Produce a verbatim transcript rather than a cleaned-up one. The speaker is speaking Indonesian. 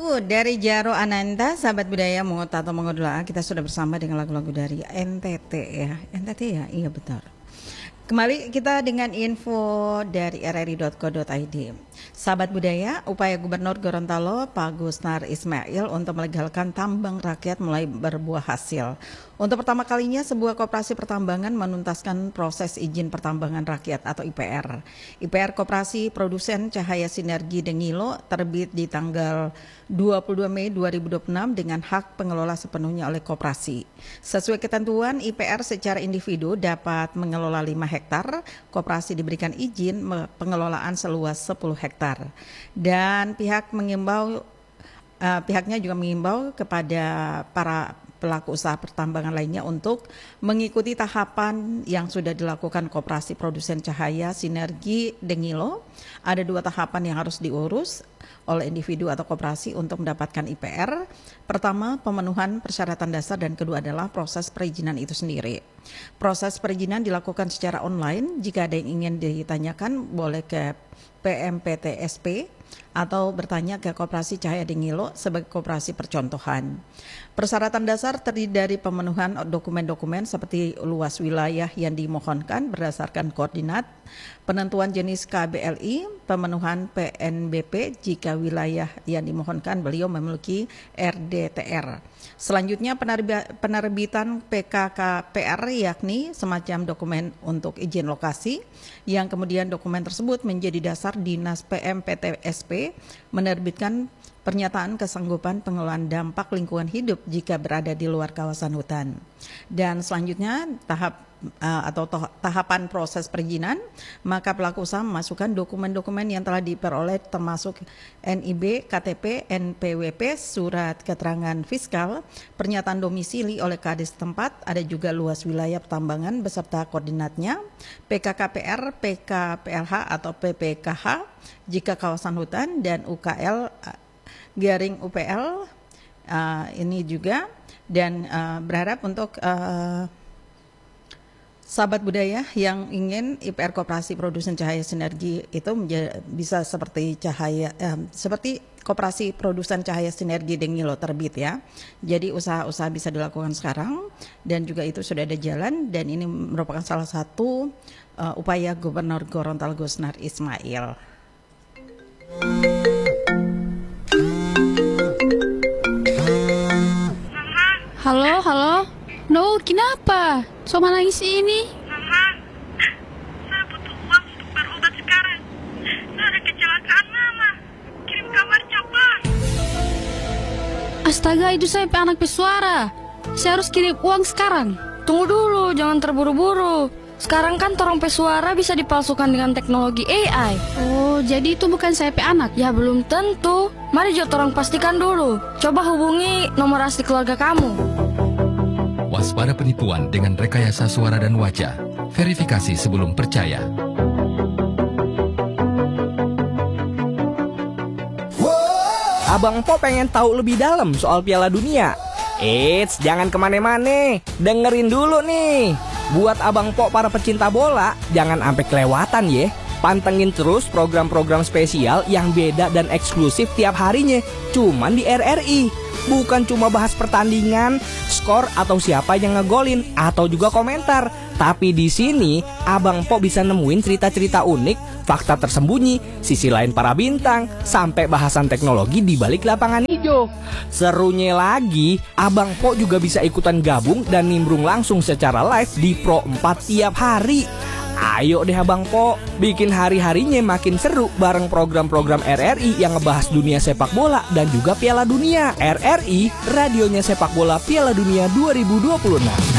lagu dari Jaro Ananta, sahabat budaya Mungut atau Mengodula. Kita sudah bersama dengan lagu-lagu dari N T T ya. N T T ya, iya betul. Kembali kita dengan info dari r r i dot co dot i d. Sahabat budaya, upaya Gubernur Gorontalo Pak Gusnar Ismail untuk melegalkan tambang rakyat mulai berbuah hasil. Untuk pertama kalinya sebuah koperasi pertambangan menuntaskan proses izin pertambangan rakyat atau I P R. I P R Koperasi Produsen Cahaya Sinergi Dengilo terbit di tanggal dua puluh dua Mei dua ribu dua puluh enam dengan hak pengelola sepenuhnya oleh koperasi. Sesuai ketentuan I P R secara individu dapat mengelola lima hektar, koperasi diberikan izin pengelolaan seluas sepuluh hektar. Dan pihak mengimbau uh, pihaknya juga mengimbau kepada para pelaku usaha pertambangan lainnya untuk mengikuti tahapan yang sudah dilakukan Koperasi Produsen Cahaya Sinergi Dengilo. Ada dua tahapan yang harus diurus oleh individu atau koperasi untuk mendapatkan I P R. Pertama, pemenuhan persyaratan dasar, dan kedua adalah proses perizinan itu sendiri. Proses perizinan dilakukan secara online. Jika ada yang ingin ditanyakan, boleh ke P M P T S P atau bertanya ke Koperasi Cahaya Dengilo sebagai koperasi percontohan. Persyaratan dasar terdiri dari pemenuhan dokumen-dokumen seperti luas wilayah yang dimohonkan berdasarkan koordinat, penentuan jenis K B L I, pemenuhan P N B P jika wilayah yang dimohonkan beliau memiliki R D T R. Selanjutnya penerbitan P K K P R yakni semacam dokumen untuk izin lokasi yang kemudian dokumen tersebut menjadi dasar Dinas P M P T S P menerbitkan pernyataan kesanggupan pengelolaan dampak lingkungan hidup jika berada di luar kawasan hutan. Dan selanjutnya tahap uh, atau toh, tahapan proses perizinan, maka pelaku usaha memasukkan dokumen-dokumen yang telah diperoleh termasuk N I B, K T P, N P W P, surat keterangan fiskal, pernyataan domisili oleh K D setempat, ada juga luas wilayah pertambangan beserta koordinatnya, P K K P R, P K P L H atau P P K H jika kawasan hutan, dan U K L garing U P L uh, ini juga. Dan uh, berharap untuk uh, sahabat budaya yang ingin I P R Koperasi Produsen Cahaya Sinergi itu menjadi, bisa seperti cahaya uh, seperti Koperasi Produsen Cahaya Sinergi Dengilo terbit ya. Jadi usaha-usaha bisa dilakukan sekarang dan juga itu sudah ada jalan, dan ini merupakan salah satu uh, upaya Gubernur Gorontalo Gusnar Ismail. Halo, halo. No, kenapa? Soma nangis ini? Mama, saya butuh uang untuk berobat sekarang. Saya ada kecelakaan, Mama. Kirim kabar cepat. Astaga, itu saya pe anak pesuara. Saya harus kirim uang sekarang. Tunggu dulu, jangan terburu-buru. Sekarang kan torong pesuara bisa dipalsukan dengan teknologi A I. Oh, jadi itu bukan saya pe anak? Ya belum tentu. Mari jo torong pastikan dulu. Coba hubungi nomor asli keluarga kamu. Waspada penipuan dengan rekayasa suara dan wajah. Verifikasi sebelum percaya. Abang Po pengen tahu lebih dalam soal Piala Dunia? Eits, jangan kemana-mana. Dengerin dulu nih. Buat Abang Po para pecinta bola, jangan sampai kelewatan ya. Pantengin terus program-program spesial yang beda dan eksklusif tiap harinya. Cuman di R R I. Bukan cuma bahas pertandingan, skor atau siapa yang ngegolin, atau juga komentar. Tapi di sini Abang Po bisa nemuin cerita-cerita unik, fakta tersembunyi, sisi lain para bintang, sampai bahasan teknologi di balik lapangan hijau. Serunya lagi, Abang Po juga bisa ikutan gabung dan nimbrung langsung secara live di Pro empat tiap hari. Ayo deh Abang Po, bikin hari-harinya makin seru bareng program-program R R I yang ngebahas dunia sepak bola dan juga Piala Dunia. R R I, radionya sepak bola Piala Dunia dua ribu dua puluh enam.